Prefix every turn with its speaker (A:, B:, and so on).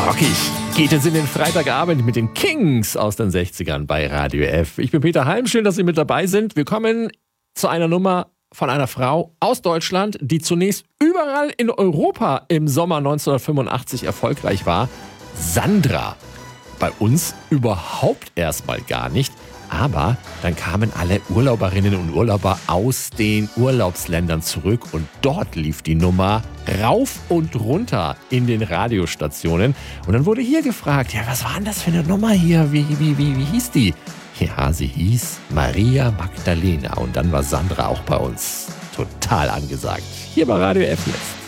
A: Rockig geht es in den Freitagabend mit den Kings aus den 60ern bei Radio F. Ich bin Peter Halm, schön, dass Sie mit dabei sind. Wir kommen zu einer Nummer von einer Frau aus Deutschland, die zunächst überall in Europa im Sommer 1985 erfolgreich war. Sandra. Bei uns überhaupt erstmal gar nicht. Aber dann kamen alle Urlauberinnen und Urlauber aus den Urlaubsländern zurück und dort lief die Nummer rauf und runter in den Radiostationen. Und dann wurde hier gefragt, ja, was war denn das für eine Nummer hier? Wie hieß die? Ja, sie hieß Maria Magdalena und dann war Sandra auch bei uns total angesagt. Hier bei Radio F jetzt.